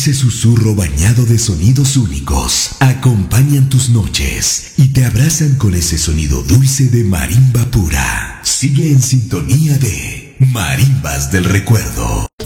Dulce susurro bañado de sonidos únicos acompañan tus noches y te abrazan con ese sonido dulce de marimba pura. Sigue en sintonía de Marimbas del Recuerdo.